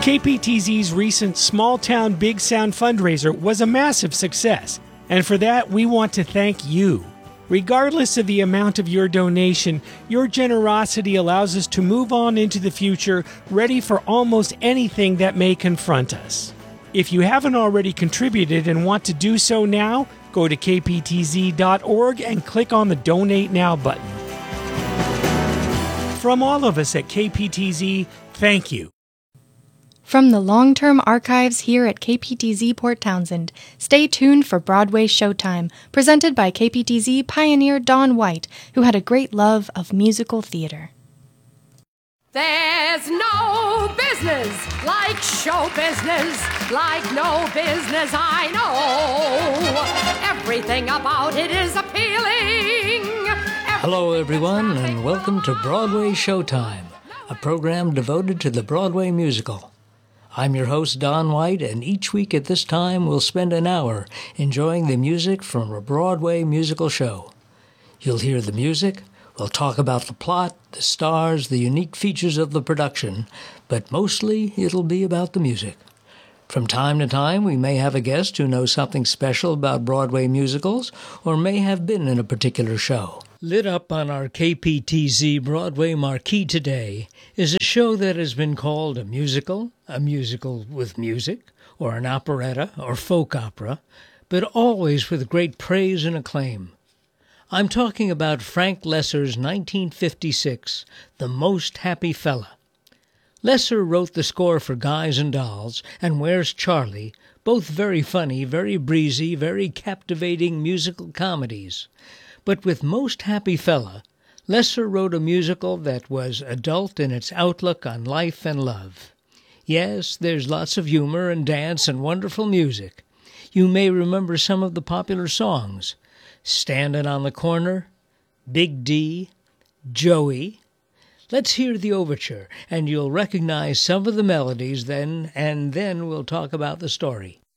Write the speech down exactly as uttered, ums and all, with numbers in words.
K P T Z's recent Small Town Big Sound fundraiser was a massive success, and for that we want to thank you. Regardless of the amount of your donation, your generosity allows us to move on into the future ready for almost anything that may confront us. If you haven't already contributed and want to do so now, go to k p t z dot org and click on the Donate Now button. From all of us at K P T Z, thank you. From the long-term archives here at K P T Z Port Townsend, stay tuned for Broadway Showtime, presented by K P T Z pioneer Don White, who had a great love of musical theater. There's no business like show business, like no business I know. Everything about it is appealing. Hello, everyone, and welcome to Broadway Showtime, a program devoted to the Broadway musical. I'm your host, Don White, and each week at this time we'll spend an hour enjoying the music from a Broadway musical show. You'll hear the music, we'll talk about the plot, the stars, the unique features of the production, but mostly it'll be about the music. From time to time, we may have a guest who knows something special about Broadway musicals or may have been in a particular show. Lit up on our K P T Z Broadway marquee today is a show that has been called a musical, a musical with music, or an operetta or folk opera, but always with great praise and acclaim. I'm talking about Frank Loesser's nineteen fifty-six, The Most Happy Fella. Loesser wrote the score for Guys and Dolls and Where's Charlie, both very funny, very breezy, very captivating musical comedies. But with Most Happy Fella, Loesser wrote a musical that was adult in its outlook on life and love. Yes, there's lots of humor and dance and wonderful music. You may remember some of the popular songs: Standin' on the Corner, Big D, Joey. Let's hear the overture, and you'll recognize some of the melodies then, and then we'll talk about the story.